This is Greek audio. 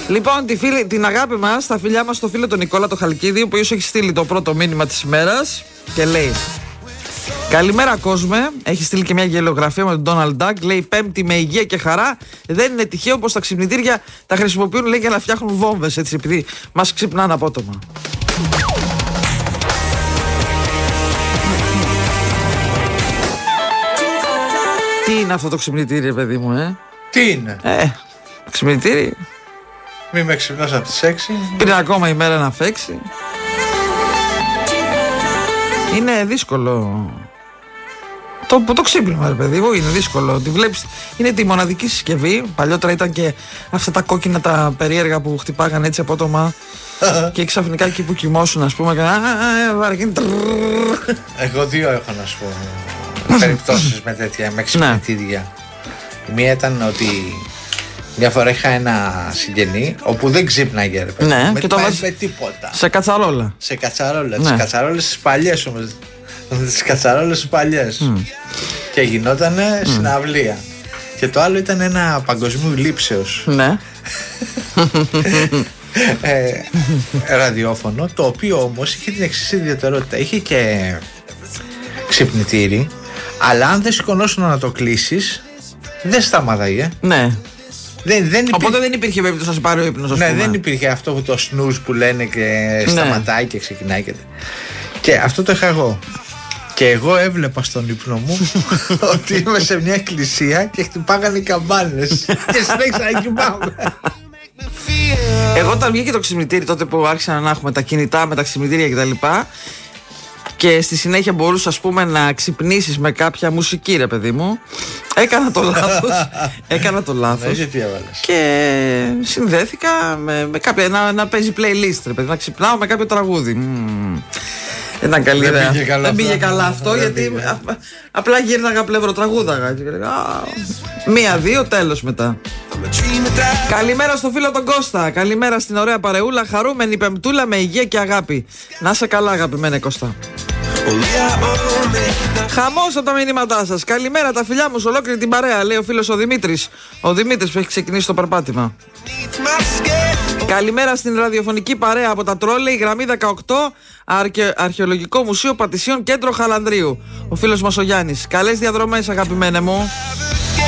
Λοιπόν, την αγάπη μας, τα φιλιά μας στο φίλο τον Νικόλα το Χαλκίδη, ο οποίος έχει στείλει το πρώτο μήνυμα της ημέρας και λέει: καλημέρα κόσμε. Έχει στείλει και μια γελιογραφία με τον Donald Duck. Λέει: Πέμπτη με υγεία και χαρά. Δεν είναι τυχαίο πως τα ξυπνητήρια τα χρησιμοποιούν, λέει, για να φτιάχνουν βόμβες, έτσι, επειδή μας ξυπνάνε απότομα. Τι είναι αυτό το ξυπνητήρι, παιδί μου, Τι είναι? Ξυπνητήρι. Μη με ξυπνάς από τις 6. Πριν ακόμα η μέρα να φέξει. Είναι δύσκολο. Το ξύπνημα, ρε παιδί μου, είναι δύσκολο. Τη βλέπεις, είναι τη μοναδική συσκευή. Παλιότερα ήταν και αυτά τα κόκκινα τα περίεργα που χτυπάγαν έτσι απότομα. Και ξαφνικά εκεί που κοιμώσουν, ας πούμε. Εγώ δύο έχω να σου πω περιπτώσεις με τέτοια, με ξυπνητήρια. Η μία ήταν ότι μια φορά είχα ένα συγγενή όπου δεν ξύπναγε, ρε παιδί. Ναι, με, και το με τίποτα. Σε κατσαρόλα. Σε κατσαρόλα. Ναι. Τις κατσαρόλες τις παλιές όμως. Τις κατσαρόλες τις παλιές. Και γινότανε συναυλία. Και το άλλο ήταν ένα παγκοσμίου λήψεως. Ναι. Ραδιόφωνο, το οποίο όμως είχε την εξής ιδιαιτερότητα. Είχε και ξυπνητήρι, αλλά αν δεν σηκωνόσουν να το κλείσεις, δεν σταματάει. Ναι. Δεν Οπότε δεν υπήρχε περίπτωση να σε πάρει ο ύπνος, ας πούμε. Ναι, δεν υπήρχε αυτό που το snooze που λένε και σταματάει και ξεκινάει. Και αυτό το είχα εγώ. Και εγώ έβλεπα στον ύπνο μου ότι είμαι σε μια εκκλησία και χτυπάγανε οι καμπάνες. Και συνέχισα να κοιμάμαι. Εγώ όταν βγήκε το ξυπνητήρι, τότε που άρχισαν να έχουμε τα κινητά με τα ξυπνητήρια κτλ. Και στη συνέχεια μπορούσες, ας πούμε, να ξυπνήσεις με κάποια μουσική, ρε παιδί μου. Έκανα το λάθος. Και συνδέθηκα με κάποια, να παίζει playlist, ρε παιδί, να ξυπνάω με κάποιο τραγούδι. Δεν ήταν καλή ιδέα. Δεν πήγε καλά αυτό, γιατί απλά γύρναγα πλευρό, τραγούδαγα. Μία-δύο, τέλος μετά. Καλημέρα στο φίλο τον Κώστα. Καλημέρα στην ωραία παρεούλα. Χαρούμενη πεμπτούλα με υγεία και αγάπη. Να σε καλά, αγαπημένε Κώστα. Χαμός από τα μηνύματά σας. Καλημέρα τα φιλιά μου σε ολόκληρη την παρέα, λέει ο φίλος ο Δημήτρης. Ο Δημήτρης που έχει ξεκινήσει το περπάτημα. Καλημέρα στην ραδιοφωνική παρέα από τα Τρόλεϊ, γραμμή 18, Αρχαιολογικό Μουσείο Πατησίων, κέντρο Χαλανδρίου. Ο φίλος μας ο Γιάννης. Καλές διαδρομές, αγαπημένε μου.